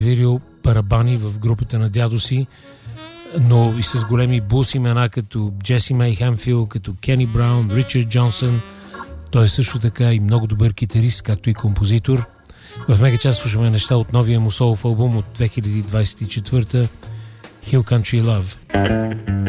вирил барабани в групата на дядо си, но и с големи блус имена като Джеси Мей Хемфилд, като Кени Браун, Ричард Джонсън. Той е също така и много добър китарист, както и композитор. В мега част слушаме неща от новия му солов албум от 2024 Hill Country Love.